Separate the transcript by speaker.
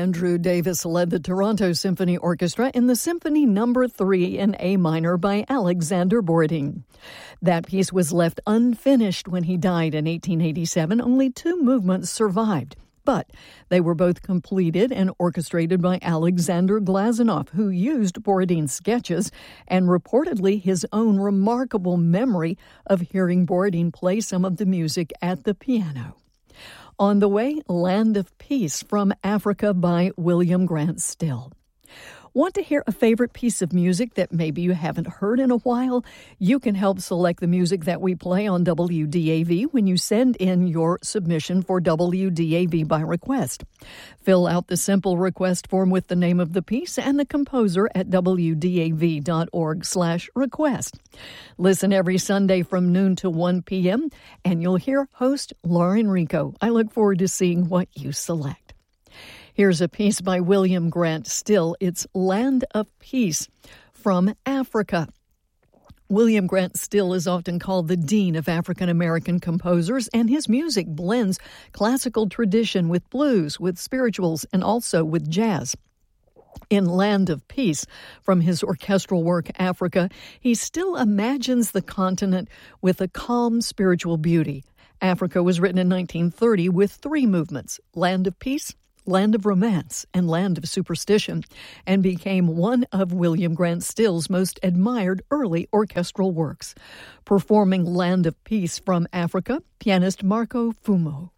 Speaker 1: Andrew Davis led the Toronto Symphony Orchestra in the Symphony No. 3 in A minor by Alexander Borodin. That piece was left unfinished when he died in 1887. Only 2 movements survived, but they were both completed and orchestrated by Alexander Glazunov, who used Borodin's sketches and reportedly his own remarkable memory of hearing Borodin play some of the music at the piano. On the way, Land of Peace from Africa by William Grant Still. Want to hear a favorite piece of music that maybe you haven't heard in a while? You can help select the music that we play on WDAV when you send in your submission for WDAV by request. Fill out the simple request form with the name of the piece and the composer at wdav.org/request. Listen every Sunday from noon to 1 p.m. and you'll hear host Lauren Rico. I look forward to seeing what you select. Here's a piece by William Grant Still. It's Land of Peace from Africa. William Grant Still is often called the Dean of African American composers, and his music blends classical tradition with blues, with spirituals, and also with jazz. In Land of Peace, from his orchestral work Africa, he still imagines the continent with a calm spiritual beauty. Africa was written in 1930 with 3 movements: Land of Peace, Land of Romance, and Land of Superstition, and became one of William Grant Still's most admired early orchestral works. Performing Land of Peace from Africa, pianist Marco Fumo.